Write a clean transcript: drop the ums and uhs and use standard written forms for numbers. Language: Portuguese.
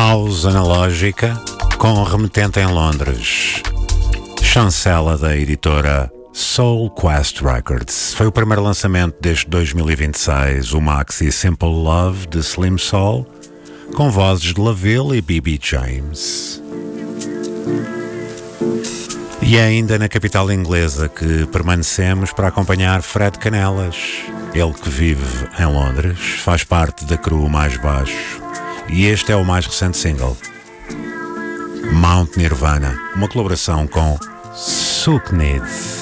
House analógica com remetente em Londres. Chancela da editora Soul Quest Records. Foi o primeiro lançamento deste 2026, o maxi Simple Love de Slim Soul, com vozes de Laville e B.B. James. E é ainda na capital inglesa que permanecemos para acompanhar Fred Canelas. Ele que vive em Londres, faz parte da crew mais baixo. E este é o mais recente single, Mount Nirvana, uma colaboração com Suknid.